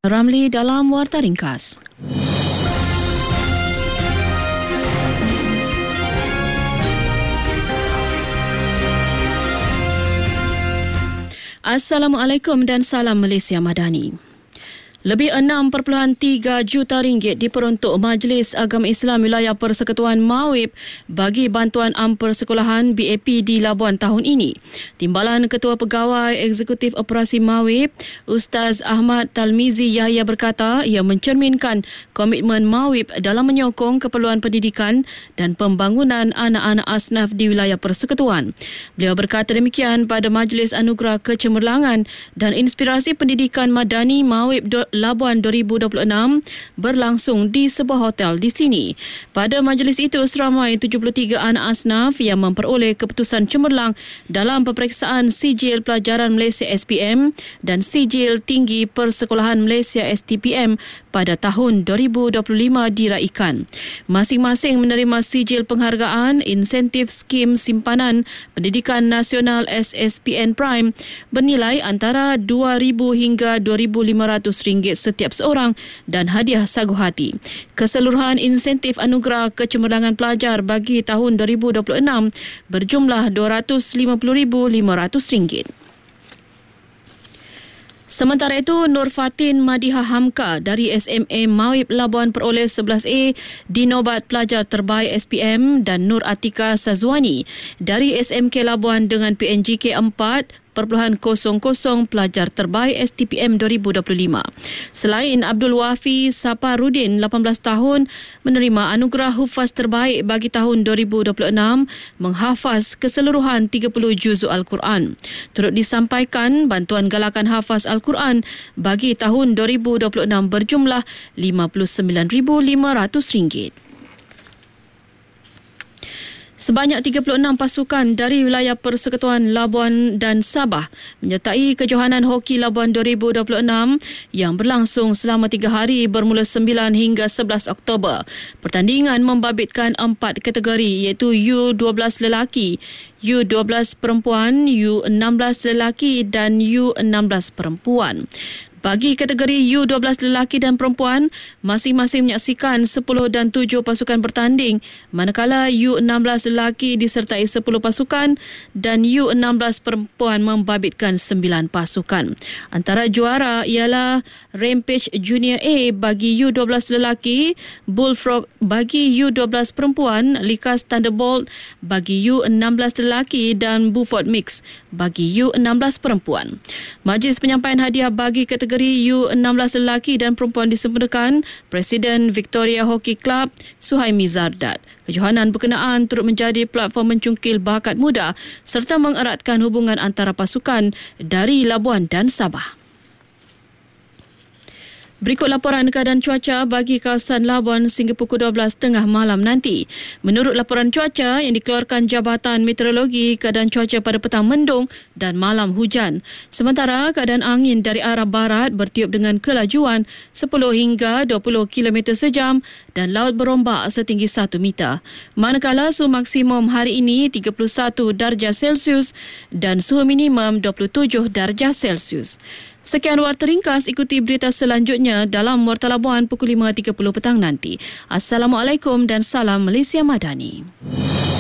Ramli dalam Warta Ringkas. Assalamualaikum dan salam Malaysia Madani. Lebih 6.3 juta ringgit diperuntuk Majlis Agama Islam Wilayah Persekutuan Mawib bagi bantuan persekolahan BAP di Labuan tahun ini. Timbalan Ketua Pegawai Eksekutif Operasi Mawib, Ustaz Ahmad Talmizi Yahya berkata ia mencerminkan komitmen Mawib dalam menyokong keperluan pendidikan dan pembangunan anak-anak asnaf di wilayah persekutuan. Beliau berkata demikian pada Majlis Anugerah Kecemerlangan dan Inspirasi Pendidikan Madani Mawib Labuan 2026 berlangsung di sebuah hotel di sini. Pada majlis itu, seramai 73 anak asnaf yang memperoleh keputusan cemerlang dalam peperiksaan Sijil Pelajaran Malaysia SPM dan Sijil Tinggi Persekolahan Malaysia STPM pada tahun 2025 diraikan. Masing-masing menerima sijil penghargaan insentif skim simpanan pendidikan nasional SSPN Prime bernilai antara RM2,000 hingga RM2,500 setiap seorang dan hadiah sagu hati. Keseluruhan insentif anugerah kecemerlangan pelajar bagi tahun 2026 berjumlah RM250,500. Sementara itu, Nur Fatin Madiha Hamka dari SMA Mawib Labuan peroleh 11A di Nobat Pelajar Terbaik SPM dan Nur Atika Sazwani dari SMK Labuan dengan PNGK 4.00 pelajar terbaik STPM 2025. Selain Abdul Wafi Saparudin 18 tahun menerima anugerah Hufaz terbaik bagi tahun 2026 menghafaz keseluruhan 30 juzuk Al-Quran. Turut disampaikan bantuan galakan hafaz Al-Quran bagi tahun 2026 berjumlah RM59,500. Sebanyak 36 pasukan dari wilayah Persekutuan Labuan dan Sabah menyertai kejohanan Hoki Labuan 2026 yang berlangsung selama 3 hari bermula 9 hingga 11 Oktober. Pertandingan membabitkan 4 kategori iaitu U12 lelaki, U12 perempuan, U16 lelaki dan U16 perempuan. Bagi kategori U12 lelaki dan perempuan, masing-masing menyaksikan 10 dan 7 pasukan bertanding, manakala U16 lelaki disertai 10 pasukan dan U16 perempuan membabitkan 9 pasukan. Antara juara ialah Rampage Junior A bagi U12 lelaki, Bullfrog bagi U12 perempuan, Likas Thunderbolt bagi U16 lelaki dan Buford Mix bagi U16 perempuan. Majlis penyampaian hadiah bagi kategori U16 lelaki dan perempuan disempurnakan Presiden Victoria Hockey Club Suhaimi Zardat. Kejohanan berkenaan turut menjadi platform mencungkil bakat muda serta mengeratkan hubungan antara pasukan dari Labuan dan Sabah. Berikut laporan keadaan cuaca bagi kawasan Labuan sehingga pukul 12 tengah malam nanti. Menurut laporan cuaca yang dikeluarkan Jabatan Meteorologi, keadaan cuaca pada petang mendung dan malam hujan. Sementara keadaan angin dari arah barat bertiup dengan kelajuan 10 hingga 20 km sejam dan laut berombak setinggi 1 meter. Manakala suhu maksimum hari ini 31 darjah Celsius dan suhu minimum 27 darjah Celsius. Sekian Warta Ringkas, ikuti berita selanjutnya dalam Warta Labuan pukul 5.30 petang nanti. Assalamualaikum dan salam Malaysia Madani.